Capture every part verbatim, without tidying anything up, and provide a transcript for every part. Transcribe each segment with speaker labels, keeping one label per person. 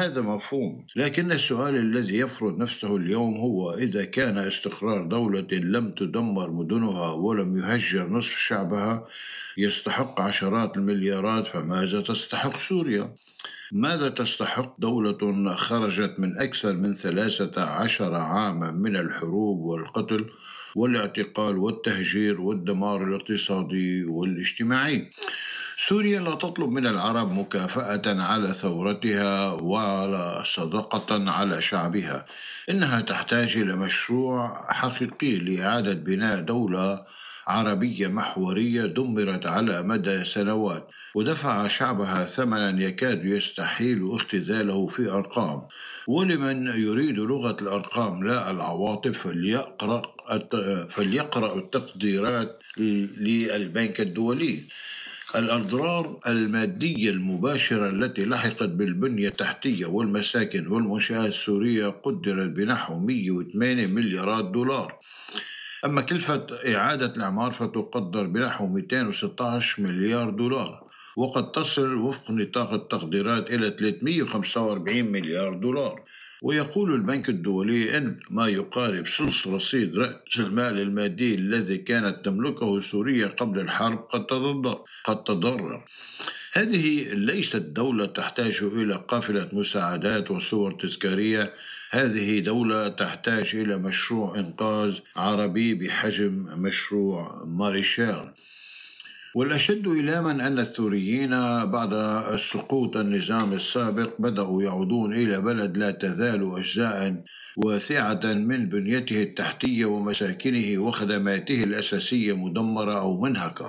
Speaker 1: وهذا مفهوم، لكن السؤال الذي يفرض نفسه اليوم هو إذا كان استقرار دولة لم تدمر مدنها ولم يهجر نصف شعبها يستحق عشرات المليارات، فماذا تستحق سوريا؟ ماذا تستحق دولة خرجت من أكثر من ثلاثة عشر عاما من الحروب والقتل والاعتقال والتهجير والدمار الاقتصادي والاجتماعي؟ سوريا لا تطلب من العرب مكافأة على ثورتها ولا صدقة على شعبها، إنها تحتاج إلى مشروع حقيقي لإعادة بناء دولة عربية محورية دمرت على مدى سنوات ودفع شعبها ثمنا يكاد يستحيل اختزاله في أرقام. ولمن يريد لغة الأرقام لا العواطف فليقرأ فليقرأ التقديرات للبنك الدولي. الأضرار المادية المباشرة التي لحقت بالبنية التحتية والمساكن والمنشآت السورية قدرت بنحو مئة وثمانية مليارات دولار، أما كلفة إعادة الإعمار فتقدر بنحو مئتين وستة عشر مليار دولار، وقد تصل وفق نطاق التقديرات إلى ثلاثمئة وخمسة وأربعين مليار دولار. ويقول البنك الدولي أن ما يقارب ثلث رصيد رأس المال المادي الذي كانت تملكه سوريا قبل الحرب قد تضرر قد تضرر. هذه ليست دولة تحتاج إلى قافلة مساعدات وصور تذكارية، هذه دولة تحتاج إلى مشروع إنقاذ عربي بحجم مشروع ماريشال. والأشد إيلاما أن السوريين بعد سقوط النظام السابق بدأوا يعودون إلى بلد لا تزال أجزاء واسعة من بنيته التحتية ومساكنه وخدماته الأساسية مدمرة أو منهكة.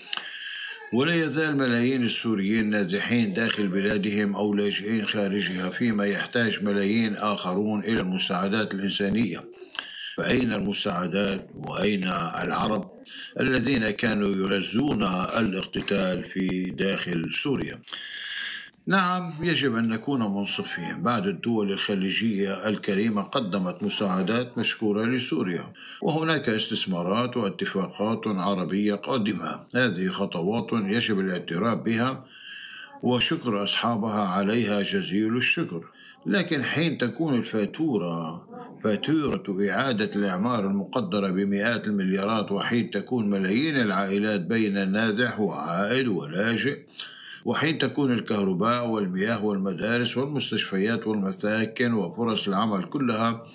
Speaker 1: ولا يزال ملايين السوريين نازحين داخل بلادهم أو لاجئين خارجها، فيما يحتاج ملايين آخرون إلى المساعدات الإنسانية. فأين المساعدات وأين العرب الذين كانوا يغزون الاقتتال في داخل سوريا؟ نعم، يجب أن نكون منصفين. بعض الدول الخليجية الكريمة قدمت مساعدات مشكورة لسوريا، وهناك استثمارات واتفاقات عربية قادمة. هذه خطوات يجب الاعتراف بها وشكر أصحابها عليها جزيل الشكر، لكن حين تكون الفاتورة فاتورة إعادة الإعمار المقدرة بمئات المليارات، وحين تكون ملايين العائلات بين نازح وعائد ولاجئ، وحين تكون الكهرباء والمياه والمدارس والمستشفيات والمساكن وفرص العمل كلها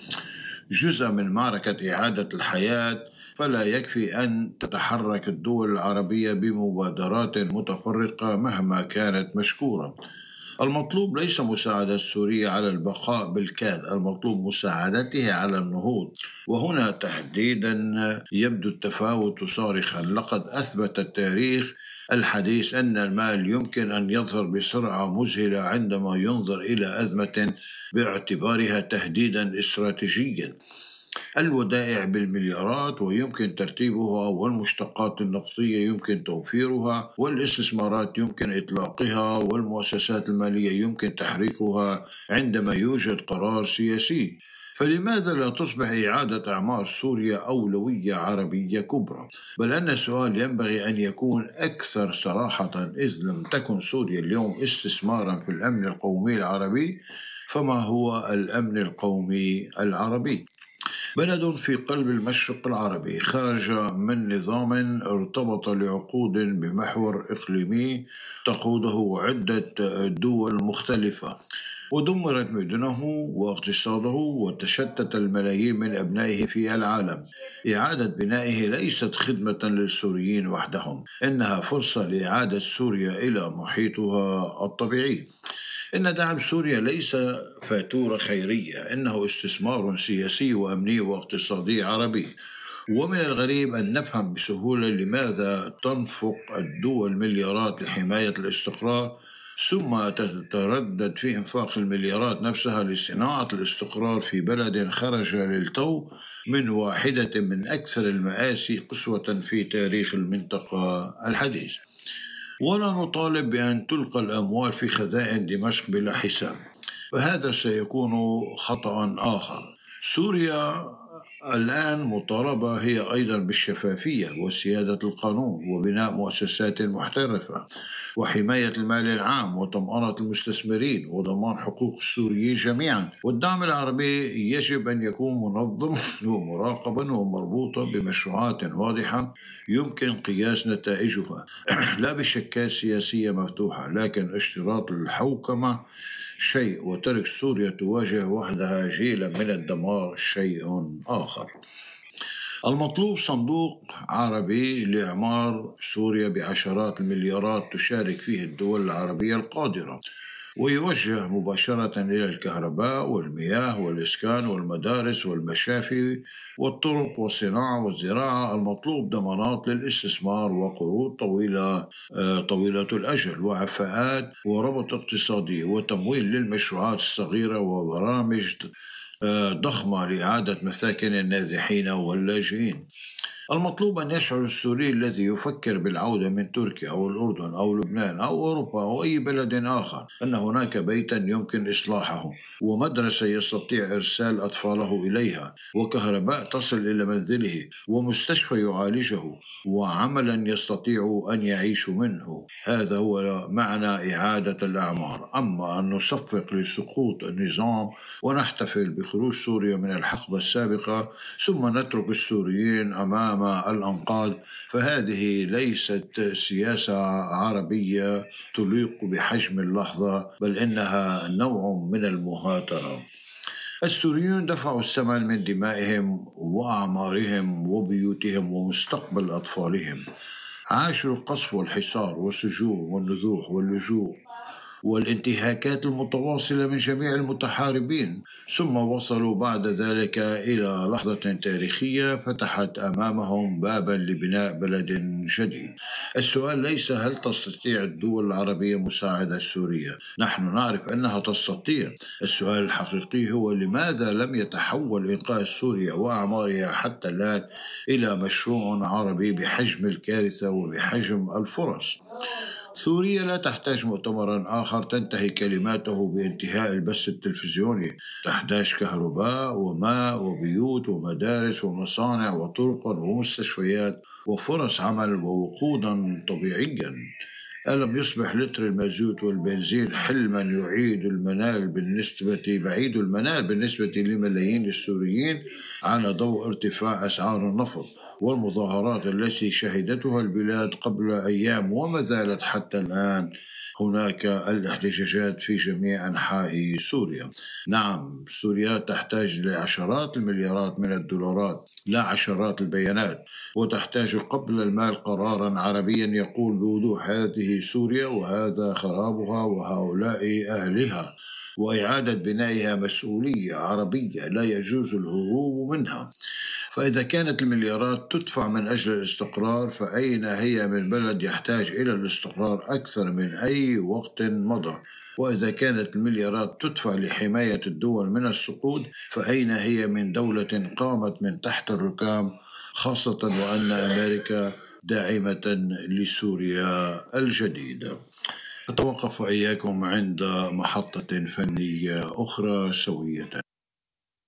Speaker 1: جزء من معركة إعادة الحياة، فلا يكفي أن تتحرك الدول العربية بمبادرات متفرقة مهما كانت مشكورة. المطلوب ليس مساعدة سوريا على البقاء بالكاد، المطلوب مساعدتها على النهوض. وهنا تحديدا يبدو التفاوت صارخا. لقد أثبت التاريخ الحديث أن المال يمكن أن يظهر بسرعة مذهلة عندما ينظر إلى أزمة باعتبارها تهديدا استراتيجيا. الودائع بالمليارات ويمكن ترتيبها، والمشتقات النفطية يمكن توفيرها، والاستثمارات يمكن إطلاقها، والمؤسسات المالية يمكن تحريكها عندما يوجد قرار سياسي. فلماذا لا تصبح إعادة إعمار سوريا أولوية عربية كبرى؟ بل أن السؤال ينبغي أن يكون أكثر صراحة، إذ لم تكن سوريا اليوم استثمارا في الأمن القومي العربي، فما هو الأمن القومي العربي؟ بلد في قلب المشرق العربي خرج من نظام ارتبط لعقود بمحور إقليمي تقوده عدة دول مختلفة، ودمرت مدنه واقتصاده وتشتت الملايين من أبنائه في العالم. إعادة بنائه ليست خدمة للسوريين وحدهم، إنها فرصة لإعادة سوريا إلى محيطها الطبيعي. إن دعم سوريا ليس فاتورة خيرية، إنه استثمار سياسي وأمني واقتصادي عربي. ومن الغريب أن نفهم بسهولة لماذا تنفق الدول مليارات لحماية الاستقرار، ثم تتردد في إنفاق المليارات نفسها لصناعة الاستقرار في بلد خرج للتو من واحدة من أكثر المآسي قسوة في تاريخ المنطقة الحديث. ولا نطالب بأن تلقى الأموال في خزائن دمشق بلا حساب، فهذا سيكون خطأ آخر. سوريا الآن مطالبة هي أيضا بالشفافية وسيادة القانون وبناء مؤسسات محترفة وحماية المال العام وطمأنة المستثمرين وضمان حقوق السوريين جميعا. والدعم العربي يجب أن يكون منظم ومراقبا ومربوطا بمشروعات واضحة يمكن قياس نتائجها لا بشكات سياسية مفتوحة، لكن اشتراط الحوكمة شيء وترك سوريا تواجه وحدها جيلا من الدمار شيء آخر. المطلوب صندوق عربي لإعمار سوريا بعشرات المليارات تشارك فيه الدول العربية القادرة، ويوجه مباشرة إلى الكهرباء والمياه والإسكان والمدارس والمشافي والطرق والصناعة والزراعة. المطلوب ضمانات للاستثمار وقروض طويلة طويلة الأجل وعفاءات وربط اقتصادي وتمويل للمشروعات الصغيرة وبرامج ضخمة لإعادة مساكن النازحين واللاجئين. المطلوب أن يشعر السوري الذي يفكر بالعودة من تركيا أو الأردن أو لبنان أو أوروبا أو أي بلد آخر أن هناك بيتا يمكن إصلاحه ومدرسة يستطيع إرسال أطفاله إليها وكهرباء تصل إلى منزله ومستشفى يعالجه وعملا يستطيع أن يعيش منه. هذا هو معنى إعادة الأعمار. أما أن نصفق لسقوط النظام ونحتفل بخروج سوريا من الحقبة السابقة ثم نترك السوريين أمام الأنقاض فهذه ليست سياسة عربية تليق بحجم اللحظة، بل إنها نوع من المهاترة. السوريون دفعوا الثمن من دمائهم وأعمارهم وبيوتهم ومستقبل أطفالهم، عاشوا القصف والحصار والسجون والنزوح واللجوء والانتهاكات المتواصلة من جميع المتحاربين، ثم وصلوا بعد ذلك إلى لحظة تاريخية فتحت أمامهم بابا لبناء بلد جديد. السؤال ليس هل تستطيع الدول العربية مساعدة سوريا، نحن نعرف أنها تستطيع. السؤال الحقيقي هو لماذا لم يتحول إنقاذ سوريا وأعمارها حتى الآن إلى مشروع عربي بحجم الكارثة وبحجم الفرص. سوريا لا تحتاج مؤتمرا آخر تنتهي كلماته بانتهاء البث التلفزيوني، تحتاج كهرباء وماء وبيوت ومدارس ومصانع وطرق ومستشفيات وفرص عمل ووقودا طبيعيا. ألم يصبح لتر المازوت والبنزين حلما يعيد المنال بالنسبة بعيد المنال بالنسبة لملايين السوريين على ضوء ارتفاع أسعار النفط والمظاهرات التي شهدتها البلاد قبل أيام وما زالت حتى الآن هناك الاحتجاجات في جميع أنحاء سوريا. نعم، سوريا تحتاج لعشرات المليارات من الدولارات لا عشرات البيانات، وتحتاج قبل المال قرارا عربيا يقول بوضوح هذه سوريا وهذا خرابها وهؤلاء أهلها، وإعادة بنائها مسؤولية عربية لا يجوز الهروب منها. فإذا كانت المليارات تدفع من أجل الاستقرار فأين هي من بلد يحتاج إلى الاستقرار أكثر من أي وقت مضى؟ وإذا كانت المليارات تدفع لحماية الدول من السقوط فأين هي من دولة قامت من تحت الركام، خاصة وأن أمريكا داعمة لسوريا الجديدة؟ أتوقف إياكم عند محطة فنية أخرى سوية.